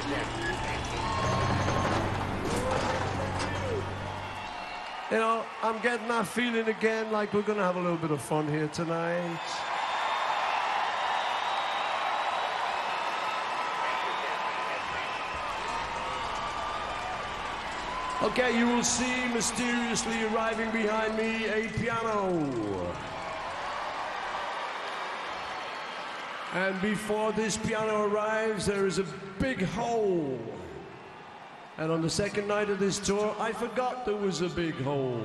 You know, I'm getting that feeling again, like we're going to have a little bit of fun here tonight. Okay, you will see mysteriously arriving behind me a piano. And before this piano arrives, there is a big hole. And on the second night of this tour, I forgot there was a big hole.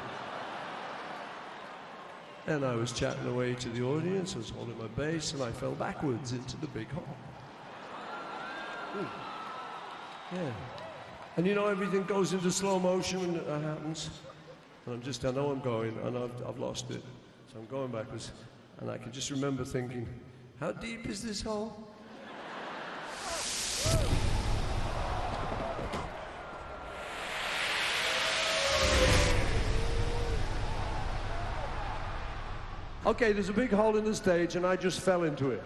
And I was chatting away to the audience, I was holding my bass, and I fell backwards into the big hole. Ooh. Yeah. And you know, everything goes into slow motion when that happens. And I know I'm going, and I've lost it. So I'm going backwards. And I can just remember thinking, how deep is this hole? Okay, there's a big hole in the stage, and I just fell into it.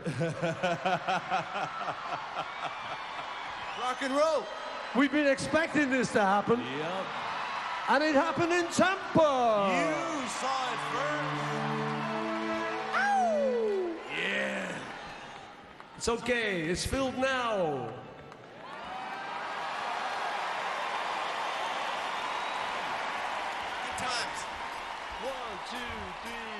Rock and roll. We've been expecting this to happen. Yep. And it happened in Tampa. You saw it first. Ow! Yeah. It's okay, it's filled now. Good times. 1, 2, 3.